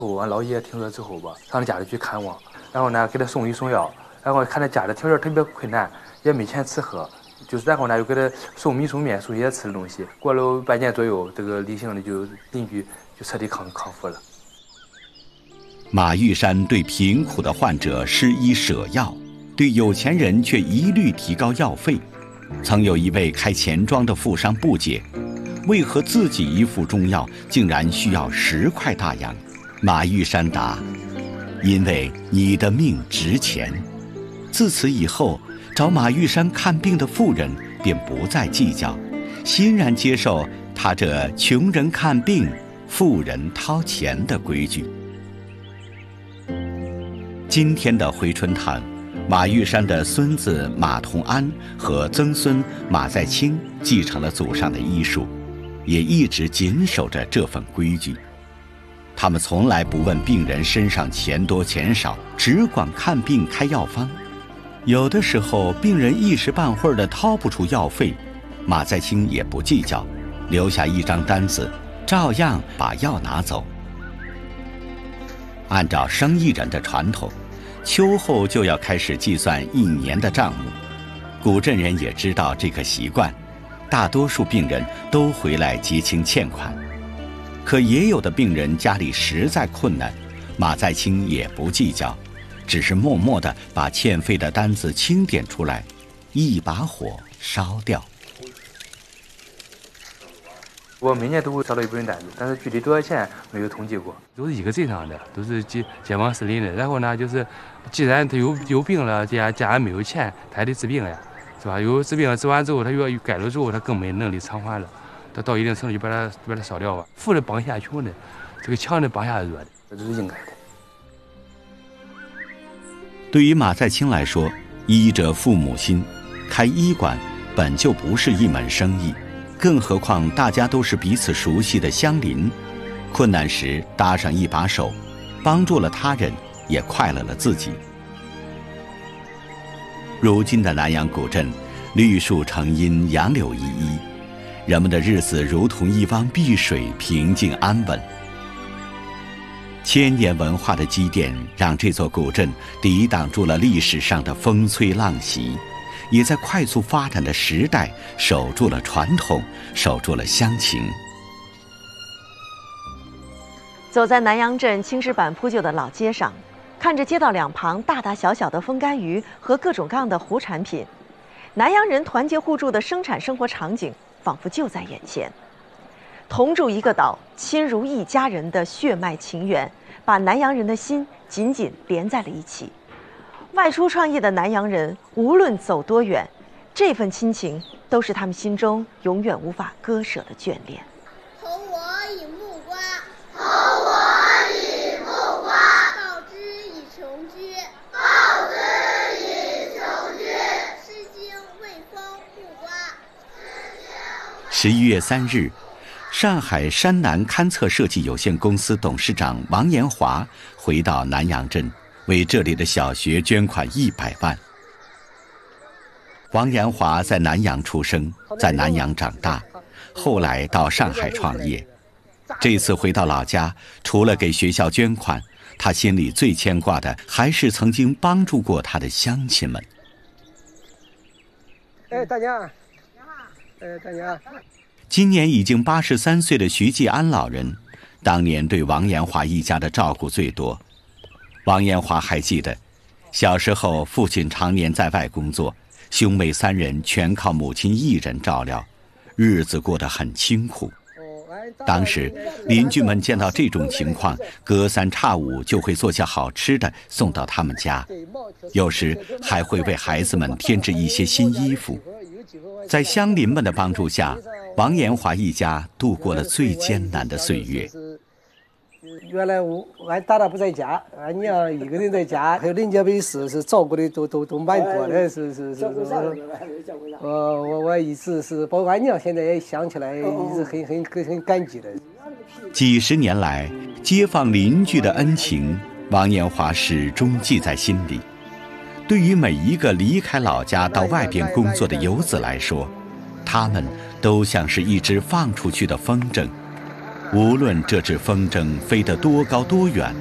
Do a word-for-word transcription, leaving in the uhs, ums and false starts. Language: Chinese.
俺姥爷听说之后吧，上他家里去看望，然后呢给他送医送药，然后看他家里条件特别困难，也没钱吃喝，就是然后呢又给他送米送面送些吃的东西。过了半年左右，这个李姓的就邻居就彻底康康复了。 马玉山对贫苦的患者施医舍药，对有钱人却一律提高药费。曾有一位开钱庄的富商不解，为何自己一副中药竟然需要十块大洋？马玉山答：因为你的命值钱。自此以后，找马玉山看病的富人便不再计较，欣然接受他这穷人看病，富人掏钱的规矩。今天的回春堂，马玉山的孙子马同安和曾孙马在清继承了祖上的医术，也一直谨守着这份规矩。他们从来不问病人身上钱多钱少，只管看病开药方。有的时候病人一时半会儿的掏不出药费，马在清也不计较，留下一张单子，照样把药拿走。按照生意人的传统，秋后就要开始计算一年的账目。古镇人也知道这个习惯，大多数病人都回来结清欠款。可也有的病人家里实在困难，马在清也不计较，只是默默地把欠费的单子清点出来，一把火烧掉。 我每年都会收到一部分单子，但是具体多少钱没有统计过。 都是一个镇上的，都是街街坊四邻的。然后呢，就是既然他有有病了，家家人没有钱，他还得治病呀，是吧？有治病治完之后，他又要改了之后，他更没能力偿还了。他到一定程度就把它把它烧掉吧。富的帮下穷的，这个强的帮下弱的， 这是应该的。 对于马在清来说，医者父母心，开医馆本就不是一门生意，更何况大家都是彼此熟悉的乡邻，困难时搭上一把手，帮助了他人，也快乐了自己。如今的南阳古镇，绿树成荫，杨柳依依，人们的日子如同一汪碧水，平静安稳。千年文化的积淀，让这座古镇抵挡住了历史上的风吹浪袭，也在快速发展的时代守住了传统，守住了乡情。 走在南阳镇青石板铺就的老街上，看着街道两旁大大小小的风干鱼和各种各样的湖产品，南阳人团结互助的生产生活场景仿佛就在眼前。同住一个岛，亲如一家人的血脉情缘，把南阳人的心紧紧连在了一起。外出创业的南阳人，无论走多远，这份亲情都是他们心中永远无法割舍的眷恋。 投我以木瓜，投我以木瓜，报之以琼琚，报之以琼琚，诗经未丰木瓜。 十一月三日，上海山南勘测设计有限公司董事长王延华回到南阳镇，为这里的小学捐款一百万。王延华在南阳出生，在南阳长大，后来到上海创业。这次回到老家，除了给学校捐款，他心里最牵挂的还是曾经帮助过他的乡亲们。 哎，大娘，哎，大娘。 今年已经八十三岁的徐继安老人，当年对王延华一家的照顾最多。王延华还记得，小时候父亲常年在外工作，兄妹三人全靠母亲一人照料，日子过得很清苦。当时邻居们见到这种情况，隔三差五就会做些好吃的送到他们家，有时还会为孩子们添置一些新衣服。在乡邻们的帮助下，王延华一家度过了最艰难的岁月。 原来我俺大大不在家，俺娘一个人在家，还有邻家没事，是照顾的都都都蛮多的，是是是是。呃，我我一直是，包括俺娘现在也想起来，一直很很很很感激的。 几十年来，街坊邻居的恩情，王延华始终记在心里。对于每一个离开老家到外边工作的游子来说，他们都像是一只放出去的风筝， 无论这只风筝飞得多高多远，